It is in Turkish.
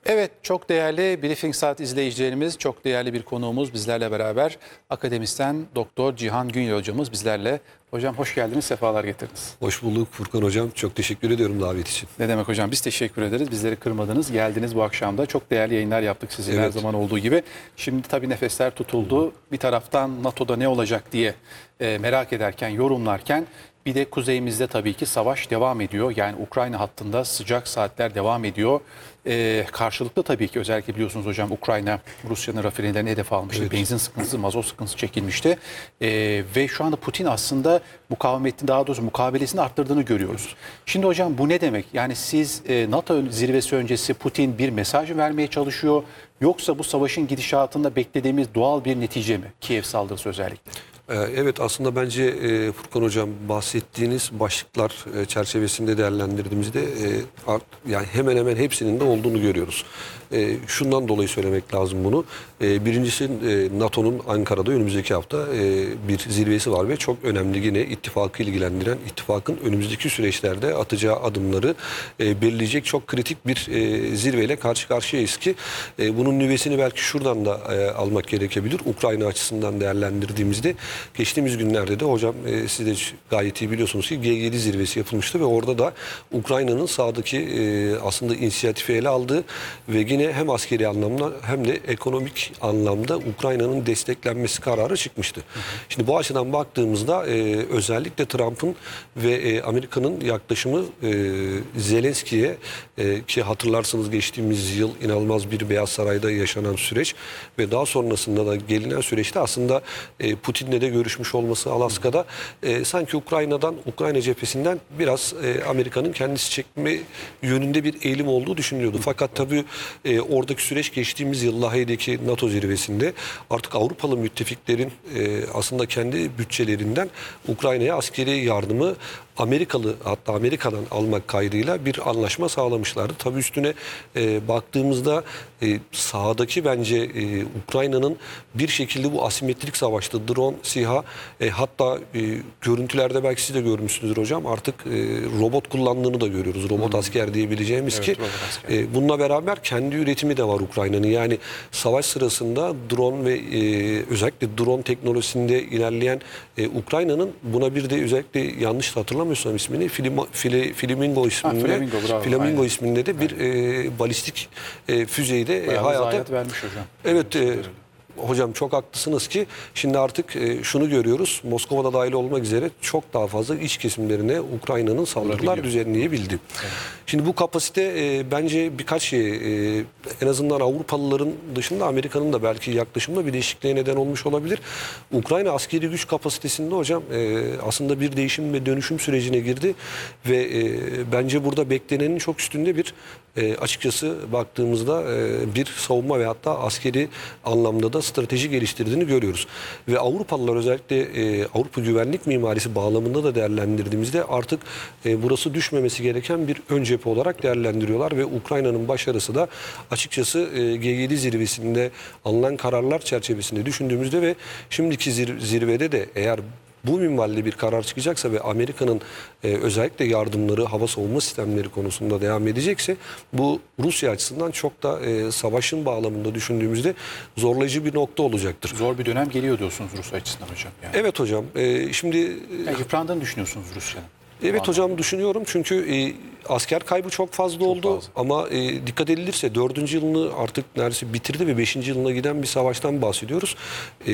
Evet, çok değerli Briefing Saat izleyicilerimiz, çok değerli bir konuğumuz bizlerle beraber. Akademisyen Doktor Cihan Günyel hocamız bizlerle. Hocam hoş geldiniz, sefalar getirdiniz. Hoş bulduk Furkan Hocam. Çok teşekkür ediyorum davet için. Ne demek hocam, biz teşekkür ederiz. Bizleri kırmadınız, geldiniz bu akşam da. Çok değerli yayınlar yaptık sizinle her zaman olduğu gibi. Şimdi tabii nefesler tutuldu. Bir taraftan NATO'da ne olacak diye merak ederken, yorumlarken bir de kuzeyimizde tabii ki savaş devam ediyor. Yani Ukrayna hattında sıcak saatler devam ediyor. Karşılıklı tabii ki özellikle biliyorsunuz hocam Ukrayna Rusya'nın rafinerilerini hedef almıştı. Evet. Benzin sıkıntısı, mazot sıkıntısı çekilmişti. Ve şu anda Putin aslında mukavemetini, daha doğrusu mukabelesini arttırdığını görüyoruz. Şimdi hocam bu ne demek? Yani siz NATO zirvesi öncesi Putin bir mesaj vermeye çalışıyor. Yoksa bu savaşın gidişatında beklediğimiz doğal bir netice mi? Kiev saldırısı özellikle. Evet, aslında bence Furkan Hocam bahsettiğiniz başlıklar çerçevesinde değerlendirdiğimizde yani hemen hemen hepsinin de olduğunu görüyoruz. Şundan dolayı söylemek lazım bunu. Birincisi NATO'nun Ankara'da önümüzdeki hafta bir zirvesi var ve çok önemli, yine ittifakı ilgilendiren, ittifakın önümüzdeki süreçlerde atacağı adımları belirleyecek çok kritik bir zirveyle karşı karşıyayız ki bunun nüvesini belki şuradan da almak gerekebilir. Ukrayna açısından değerlendirdiğimizde geçtiğimiz günlerde de hocam siz de gayet iyi biliyorsunuz ki G7 zirvesi yapılmıştı ve orada da Ukrayna'nın sahadaki aslında inisiyatifi ele aldığı ve yine hem askeri anlamda hem de ekonomik anlamda Ukrayna'nın desteklenmesi kararı çıkmıştı. Şimdi bu açıdan baktığımızda özellikle Trump'ın ve Amerika'nın yaklaşımı Zelenski'ye ki hatırlarsınız geçtiğimiz yıl inanılmaz bir Beyaz Saray'da yaşanan süreç ve daha sonrasında da gelinen süreçte aslında Putin'le de görüşmüş olması Alaska'da sanki Ukrayna cephesinden biraz Amerika'nın kendisi çekme yönünde bir eğilim olduğu düşünülüyordu. Fakat tabii oradaki süreç geçtiğimiz yıl Lahey'deki NATO zirvesinde artık Avrupalı müttefiklerin aslında kendi bütçelerinden Ukrayna'ya askeri yardımı hatta Amerika'dan almak kaydıyla bir anlaşma sağlamışlardı. Tabii üstüne baktığımızda sahadaki bence Ukrayna'nın bir şekilde bu asimetrik savaşta drone, SİHA hatta görüntülerde belki siz de görmüşsünüzdür hocam, artık robot kullandığını da görüyoruz. Robot asker diyebileceğimiz Evet, ki bununla beraber kendi üretimi de var Ukrayna'nın. Yani savaş sırasında drone ve özellikle drone teknolojisinde ilerleyen Ukrayna'nın buna bir de özellikle yanlış hatırlamıyorsam ismini Flamingo isminde Flamingo isminde de bir balistik füzeyi de hayata vermiş hocam. Evet. Hocam çok haklısınız ki şimdi artık şunu görüyoruz. Moskova'da dahil olmak üzere çok daha fazla iç kesimlerine Ukrayna'nın saldırılar düzenleyebildi. Evet. Şimdi bu kapasite bence birkaç şey en azından Avrupalıların dışında Amerika'nın da belki yaklaşımda bir değişikliğe neden olmuş olabilir. Ukrayna askeri güç kapasitesinde hocam aslında bir değişim ve dönüşüm sürecine girdi ve bence burada beklenenin çok üstünde bir açıkçası baktığımızda bir savunma ve hatta askeri anlamda da strateji geliştirdiğini görüyoruz. Ve Avrupalılar özellikle Avrupa güvenlik mimarisi bağlamında da değerlendirdiğimizde artık burası düşmemesi gereken bir ön cephe olarak değerlendiriyorlar ve Ukrayna'nın başarısı da açıkçası G7 zirvesinde alınan kararlar çerçevesinde düşündüğümüzde ve şimdiki zirvede de eğer bu minvalde bir karar çıkacaksa ve Amerika'nın özellikle yardımları, hava savunma sistemleri konusunda devam edecekse bu Rusya açısından çok da savaşın bağlamında düşündüğümüzde zorlayıcı bir nokta olacaktır. Zor bir dönem geliyor diyorsunuz Rusya açısından hocam. Yani. Evet hocam. Şimdi yıprandığını düşünüyorsunuz Rusya'nın. Evet hocam düşünüyorum çünkü asker kaybı çok fazla oldu ama dikkat edilirse 4. yılını artık neredeyse bitirdi ve 5. yılına giden bir savaştan bahsediyoruz.